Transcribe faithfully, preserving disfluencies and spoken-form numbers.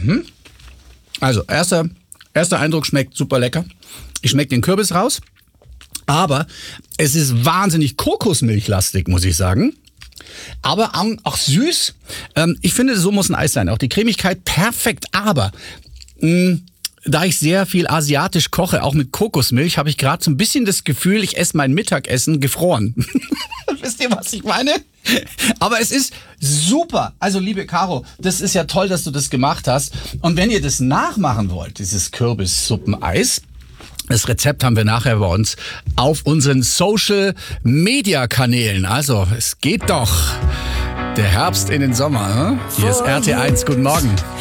Also, erster, erster Eindruck, schmeckt super lecker. Ich schmecke den Kürbis raus. Aber es ist wahnsinnig kokosmilchlastig, muss ich sagen. Aber auch süß. Ähm, ich finde, so muss ein Eis sein. Auch die Cremigkeit perfekt. Aber mh, da ich sehr viel asiatisch koche, auch mit Kokosmilch, habe ich gerade so ein bisschen das Gefühl, ich esse mein Mittagessen gefroren. Wisst ihr, was ich meine? Aber es ist super. Also, liebe Caro, das ist ja toll, dass du das gemacht hast. Und wenn ihr das nachmachen wollt, dieses Kürbissuppeneis, das Rezept haben wir nachher bei uns auf unseren Social-Media-Kanälen. Also, es geht doch. Der Herbst in den Sommer. Ne? Hier ist R T eins. Guten Morgen.